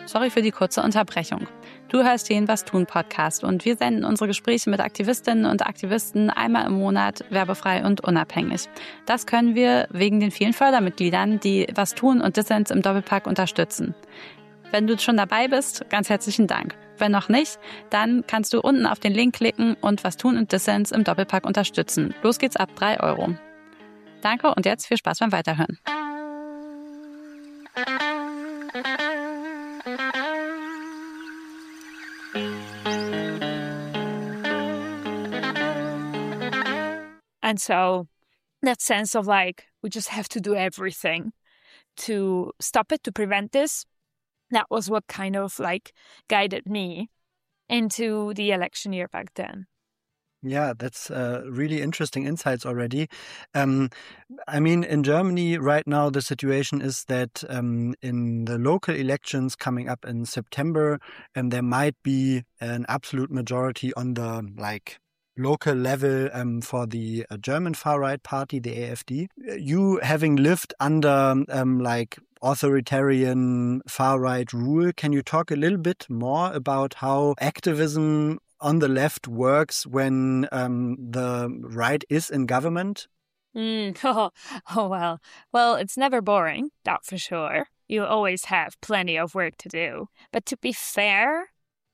Sorry für die kurze Unterbrechung. Du hörst den Was tun Podcast und wir senden unsere Gespräche mit Aktivistinnen und Aktivisten einmal im Monat werbefrei und unabhängig. Das können wir wegen den vielen Fördermitgliedern, die Was tun und Dissens im Doppelpack unterstützen. Wenn du schon dabei bist, ganz herzlichen Dank. Wenn noch nicht, dann kannst du unten auf den Link klicken und Was tun und Dissens im Doppelpack unterstützen. Los geht's ab 3 Euro. Danke und jetzt viel Spaß beim Weiterhören. And so that sense of like, we just have to do everything to stop it, to prevent this, that was what kind of like guided me into the election year back then. Yeah, that's really interesting insights already. I mean, in Germany right now, the situation is that in the local elections coming up in September, there might be an absolute majority on the local level for the German far-right party, the AfD. You having lived under authoritarian far-right rule, can you talk a little bit more about how activism on the left works when the right is in government? Well, it's never boring, that for sure. You always have plenty of work to do. But to be fair,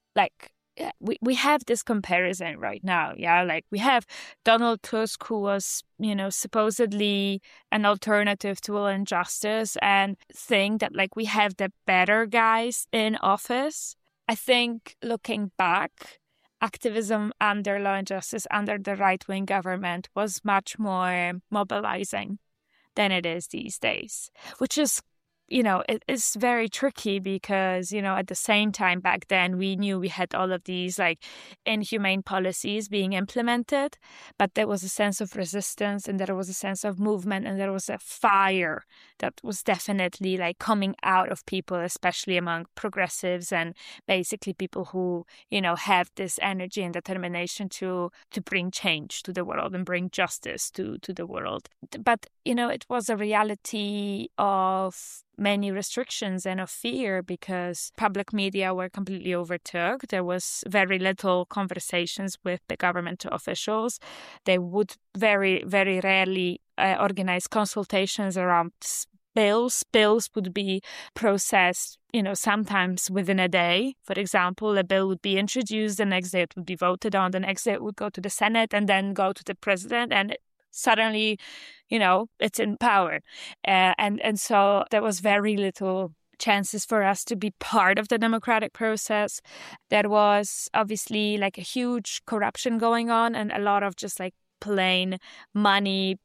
we have this comparison right now, yeah? Like we have Donald Tusk, who was, supposedly an alternative to Law and Justice, and think that we have the better guys in office. I think looking back, activism under Law and Justice, under the right-wing government was much more mobilizing than it is these days, which is it is very tricky because, at the same time back then, we knew we had all of these inhumane policies being implemented, but there was a sense of resistance and there was a sense of movement and there was a fire that was definitely coming out of people, especially among progressives and basically people who, have this energy and determination to bring change to the world and bring justice to the world. But, it was a reality of many restrictions and of fear because public media were completely overtook. There was very little conversations with the government officials. They would very, very rarely organize consultations around bills. Bills would be processed, sometimes within a day. For example, a bill would be introduced, the next day it would be voted on, the next day it would go to the Senate and then go to the president, and suddenly, it's in power. And so there was very little chances for us to be part of the democratic process. There was obviously a huge corruption going on and a lot of just plain money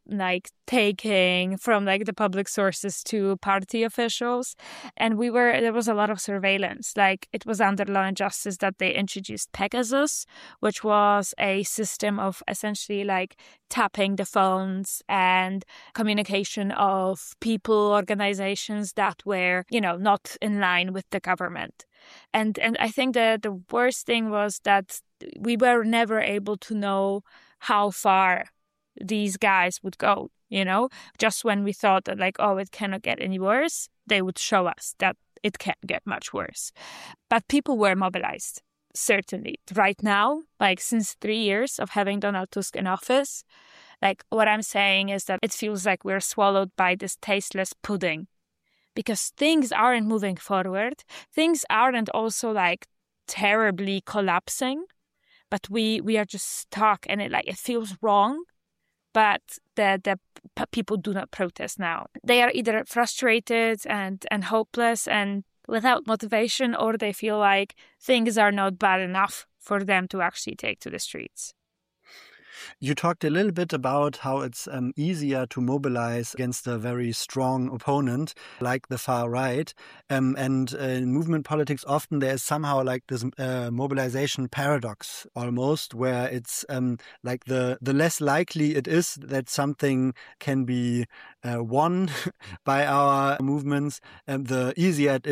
taking from the public sources to party officials. And there was a lot of surveillance. It was under Law and Justice that they introduced Pegasus, which was a system of essentially tapping the phones and communication of people, organizations that were, not in line with the government. And I think that the worst thing was that we were never able to know how far these guys would go, Just when we thought that it cannot get any worse, they would show us that it can't get much worse. But people were mobilized, certainly. Right now, since 3 years of having Donald Tusk in office, what I'm saying is that it feels like we're swallowed by this tasteless pudding because things aren't moving forward. Things aren't also terribly collapsing. But we are just stuck, and it feels wrong. But the people do not protest now. They are either frustrated and hopeless and without motivation, or they feel like things are not bad enough for them to actually take to the streets. You talked a little bit about how it's easier to mobilize against a very strong opponent like the far right. And in movement politics, often there is somehow this mobilization paradox almost, where it's the less likely it is that something can be won by our movements, the easier it